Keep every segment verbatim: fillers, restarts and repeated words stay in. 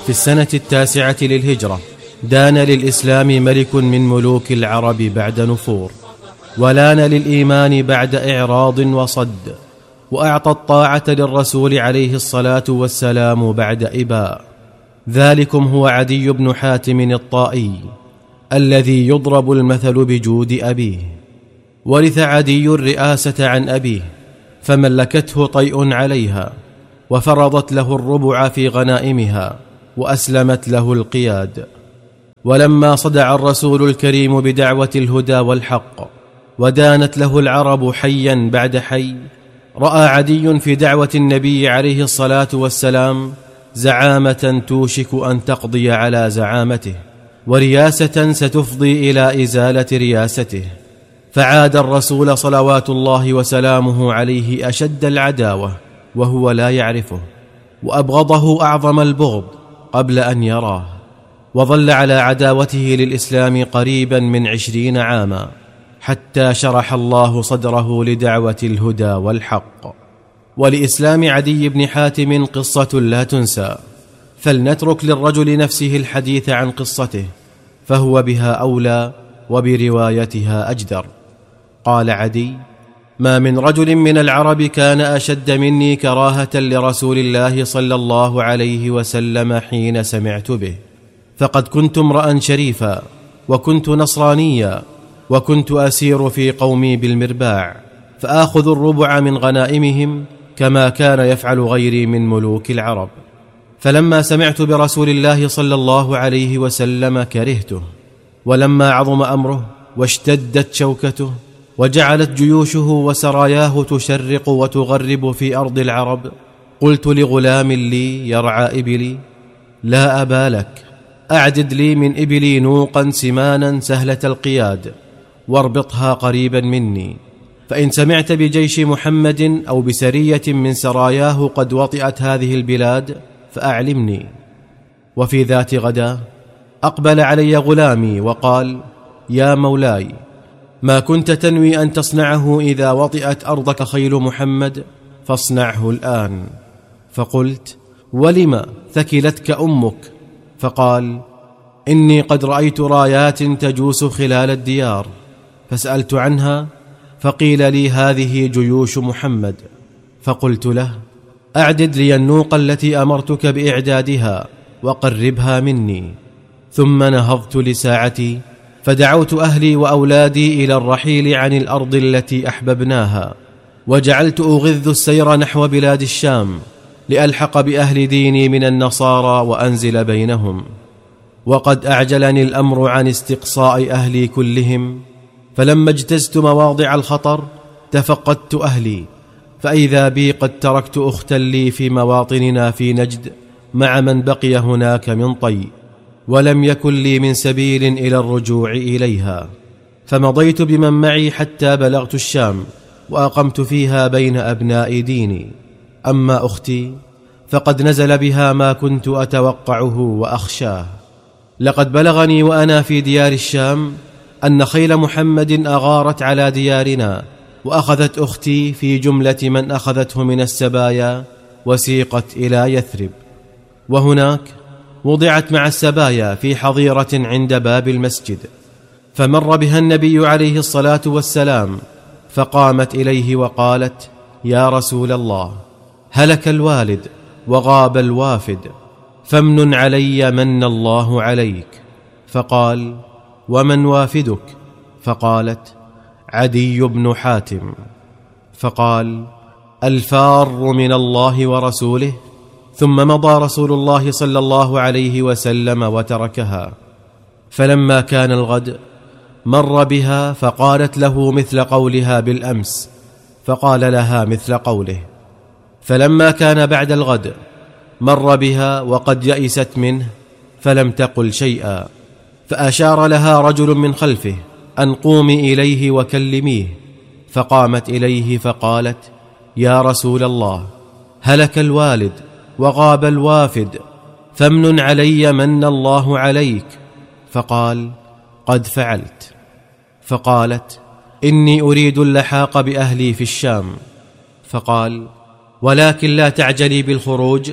في السنة التاسعة للهجرة دان للإسلام ملك من ملوك العرب بعد نفور، ولان للإيمان بعد إعراض وصد، وأعطى الطاعة للرسول عليه الصلاة والسلام بعد إباء. ذلكم هو عدي بن حاتم الطائي الذي يضرب المثل بجود أبيه. ورث عدي الرئاسة عن أبيه، فملكته طيء عليها، وفرضت له الربع في غنائمها، وأسلمت له القياد. ولما صدع الرسول الكريم بدعوة الهدى والحق، ودانت له العرب حيا بعد حي، رأى عدي في دعوة النبي عليه الصلاة والسلام زعامة توشك أن تقضي على زعامته، ورياسة ستفضي إلى إزالة رياسته، فعاد الرسول صلوات الله وسلامه عليه أشد العداوة وهو لا يعرفه، وأبغضه أعظم البغض قبل أن يراه، وظل على عداوته للإسلام قريبا من عشرين عاما، حتى شرح الله صدره لدعوة الهدى والحق. ولإسلام عدي بن حاتم قصة لا تنسى، فلنترك للرجل نفسه الحديث عن قصته، فهو بها أولى وبروايتها أجدر. قال عدي: ما من رجل من العرب كان أشد مني كراهة لرسول الله صلى الله عليه وسلم حين سمعت به، فقد كنت امرأ شريفا، وكنت نصرانيا، وكنت أسير في قومي بالمرباع، فآخذ الربع من غنائمهم كما كان يفعل غيري من ملوك العرب. فلما سمعت برسول الله صلى الله عليه وسلم كرهته، ولما عظم أمره واشتدت شوكته، وجعلت جيوشه وسراياه تشرق وتغرب في أرض العرب، قلت لغلام لي يرعى إبلي: لا أبا لك، أعدد لي من إبلي نوقا سمانا سهلة القياد، واربطها قريبا مني، فإن سمعت بجيش محمد أو بسرية من سراياه قد وطئت هذه البلاد فأعلمني. وفي ذات غدا أقبل علي غلامي وقال: يا مولاي، ما كنت تنوي أن تصنعه إذا وطئت أرضك خيل محمد؟ فاصنعه الآن. فقلت: ولم ثكلتك أمك؟ فقال: إني قد رأيت رايات تجوس خلال الديار، فسألت عنها فقيل لي هذه جيوش محمد. فقلت له: أعدد لي النوق التي أمرتك بإعدادها وقربها مني. ثم نهضت لساعتي، فدعوت أهلي وأولادي إلى الرحيل عن الأرض التي أحببناها، وجعلت أغذ السير نحو بلاد الشام لألحق بأهل ديني من النصارى وأنزل بينهم. وقد أعجلني الأمر عن استقصاء أهلي كلهم، فلما اجتزت مواضع الخطر تفقدت أهلي، فإذا بي قد تركت أختا لي في مواطننا في نجد مع من بقي هناك من طي، ولم يكن لي من سبيل إلى الرجوع إليها، فمضيت بمن معي حتى بلغت الشام، وأقمت فيها بين أبناء ديني. أما أختي فقد نزل بها ما كنت أتوقعه وأخشاه. لقد بلغني وأنا في ديار الشام أن خيل محمد أغارت على ديارنا، وأخذت أختي في جملة من أخذته من السبايا وسيقت إلى يثرب، وهناك وضعت مع السبايا في حظيرة عند باب المسجد. فمر بها النبي عليه الصلاة والسلام، فقامت إليه وقالت: يا رسول الله، هلك الوالد وغاب الوافد، فامنن علي من الله عليك. فقال: ومن وافدك؟ فقالت: عدي بن حاتم. فقال: الفار من الله ورسوله. ثم مضى رسول الله صلى الله عليه وسلم وتركها. فلما كان الغد مر بها فقالت له مثل قولها بالأمس، فقال لها مثل قوله. فلما كان بعد الغد مر بها وقد يئست منه، فلم تقل شيئا، فأشار لها رجل من خلفه أن قومي إليه وكلميه، فقامت إليه فقالت: يا رسول الله، هلك الوالد وغاب الوافد، فامنن علي من الله عليك. فقال: قد فعلت. فقالت: إني أريد اللحاق بأهلي في الشام. فقال: ولكن لا تعجلي بالخروج،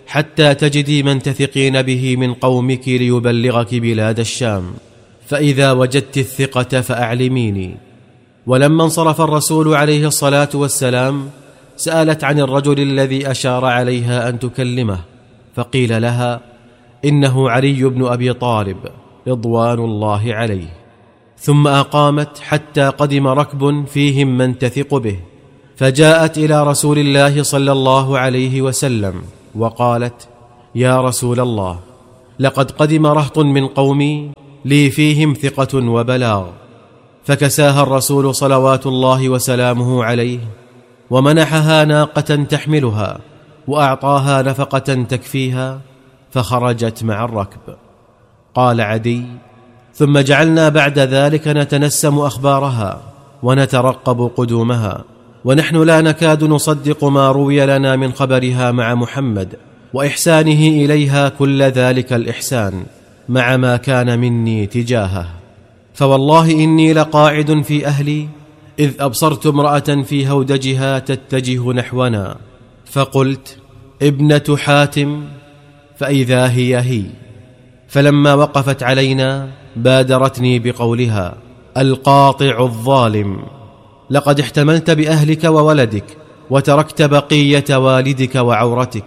حتى تجدي من تثقين به من قومك ليبلغك بلاد الشام، فإذا وجدت الثقة فأعلميني. ولما انصرف الرسول عليه الصلاة والسلام سألت عن الرجل الذي أشار عليها أن تكلمه، فقيل لها إنه علي بن أبي طالب رضوان الله عليه. ثم أقامت حتى قدم ركب فيهم من تثق به، فجاءت إلى رسول الله صلى الله عليه وسلم وقالت: يا رسول الله، لقد قدم رهط من قومي لي فيهم ثقة وبلاغ. فكساها الرسول صلوات الله وسلامه عليه، ومنحها ناقة تحملها، وأعطاها نفقة تكفيها، فخرجت مع الركب. قال عدي: ثم جعلنا بعد ذلك نتنسم أخبارها ونترقب قدومها، ونحن لا نكاد نصدق ما روي لنا من خبرها مع محمد وإحسانه إليها كل ذلك الإحسان، مع ما كان مني تجاهه. فوالله إني لقاعد في أهلي إذ أبصرت امرأة في هودجها تتجه نحونا، فقلت: ابنة حاتم، فإذا هي هي. فلما وقفت علينا بادرتني بقولها: القاطع الظالم، لقد احتملت بأهلك وولدك وتركت بقية والدك وعورتك.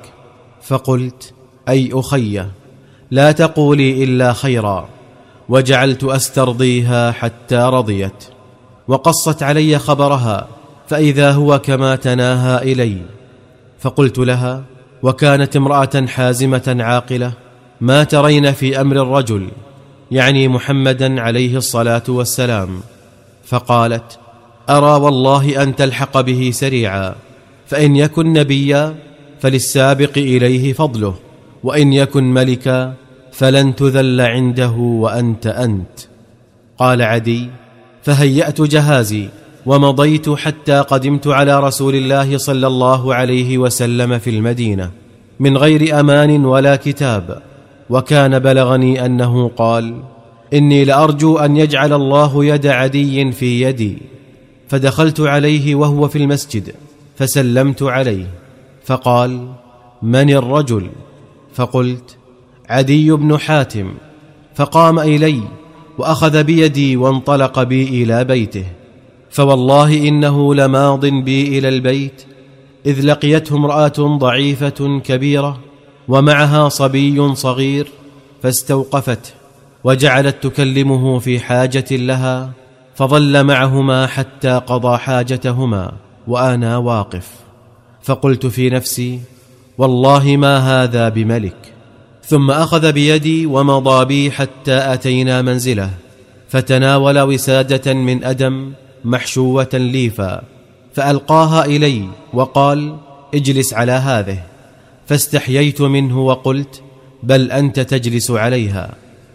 فقلت: أي أخي، لا تقولي إلا خيرا. وجعلت أسترضيها حتى رضيت، وقصت علي خبرها، فإذا هو كما تناهى إلي. فقلت لها: وكانت امرأة حازمة عاقلة، ما ترين في أمر الرجل، يعني محمدا عليه الصلاة والسلام؟ فقالت: أرى والله أن تلحق به سريعا، فإن يكن نبيا فللسابق إليه فضله، وإن يكن ملكا فلن تذل عنده وأنت أنت. قال عدي: فهيأت جهازي ومضيت حتى قدمت على رسول الله صلى الله عليه وسلم في المدينة من غير أمان ولا كتاب، وكان بلغني أنه قال: إني لأرجو أن يجعل الله يد عدي في يدي. فدخلت عليه وهو في المسجد فسلمت عليه، فقال: من الرجل؟ فقلت: عدي بن حاتم. فقام إلي وأخذ بيدي وانطلق بي إلى بيته، فوالله إنه لماض بي إلى البيت إذ لقيته امرأة ضعيفة كبيرة ومعها صبي صغير، فاستوقفته وجعلت تكلمه في حاجة لها، فظل معهما حتى قضى حاجتهما وأنا واقف. فقلت في نفسي: والله ما هذا بملك. ثم أخذ بيدي ومضى بي حتى أتينا منزله، فتناول وسادة من أدم محشوة ليفا، فألقاها إلي وقال: اجلس على هذه. فاستحييت منه وقلت: بل أنت تجلس عليها.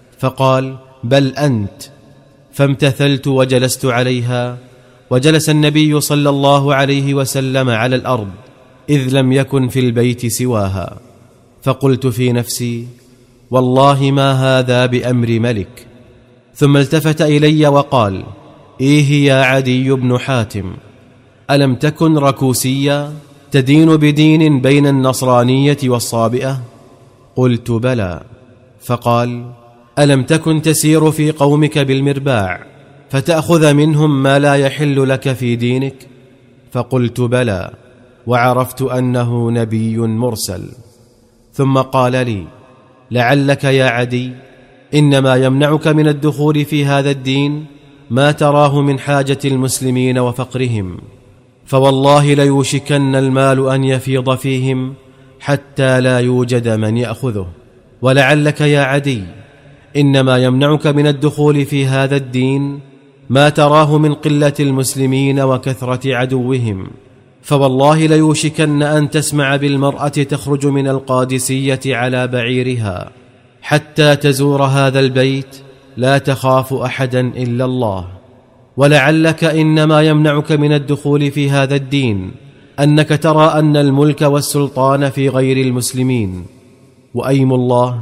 فقال: بل أنت. فامتثلت وجلست عليها، وجلس النبي صلى الله عليه وسلم على الأرض إذ لم يكن في البيت سواها. فقلت في نفسي: والله ما هذا بأمر ملك. ثم التفت إلي وقال: إيه يا عدي بن حاتم، ألم تكن ركوسيا تدين بدين بين النصرانية والصابئة؟ قلت: بلى. فقال: ألم تكن تسير في قومك بالمرباع فتأخذ منهم ما لا يحل لك في دينك؟ فقلت: بلى، وعرفت أنه نبي مرسل. ثم قال لي: لعلك يا عدي إنما يمنعك من الدخول في هذا الدين ما تراه من حاجة المسلمين وفقرهم، فوالله ليوشكن المال أن يفيض فيهم حتى لا يوجد من يأخذه. ولعلك يا عدي إنما يمنعك من الدخول في هذا الدين ما تراه من قلة المسلمين وكثرة عدوهم، فوالله ليوشكن أن تسمع بالمرأة تخرج من القادسية على بعيرها حتى تزور هذا البيت لا تخاف أحدا إلا الله. ولعلك إنما يمنعك من الدخول في هذا الدين أنك ترى أن الملك والسلطان في غير المسلمين، وأيم الله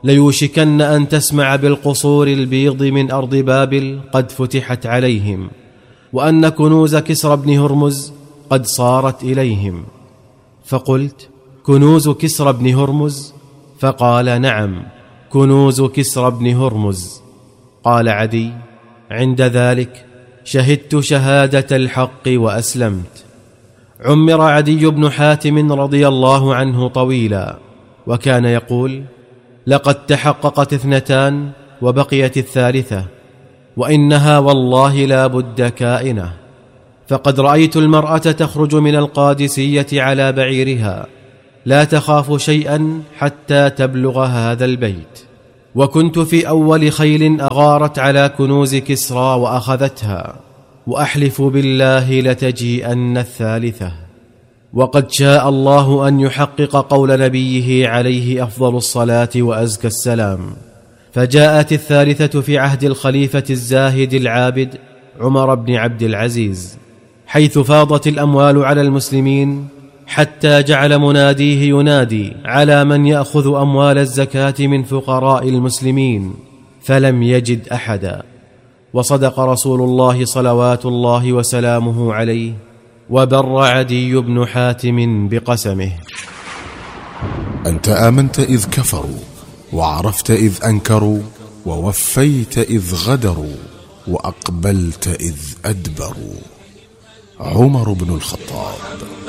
ليوشكن أن تسمع بالقصور البيض من أرض بابل قد فتحت عليهم، وأن كنوز كسرى بن هرمز قد صارت إليهم. فقلت: كنوز كسرى بن هرمز؟ فقال: نعم، كنوز كسرى بن هرمز. قال عدي: عند ذلك شهدت شهادة الحق وأسلمت. عمر عدي بن حاتم رضي الله عنه طويلا، وكان يقول: لقد تحققت اثنتان وبقيت الثالثة، وإنها والله لا بد كائنة. فقد رأيت المرأة تخرج من القادسية على بعيرها لا تخاف شيئا حتى تبلغ هذا البيت، وكنت في أول خيل أغارت على كنوز كسرى وأخذتها، وأحلف بالله لتجيئن الثالثة. وقد شاء الله أن يحقق قول نبيه عليه أفضل الصلاة وأزكى السلام، فجاءت الثالثة في عهد الخليفة الزاهد العابد عمر بن عبد العزيز، حيث فاضت الأموال على المسلمين حتى جعل مناديه ينادي على من يأخذ أموال الزكاة من فقراء المسلمين، فلم يجد أحدا. وصدق رسول الله صلوات الله وسلامه عليه، وبر عدي بن حاتم بقسمه. أنت آمنت إذ كفروا، وعرفت إذ أنكروا، ووفيت إذ غدروا، وأقبلت إذ أدبروا. عمر بن الخطاب.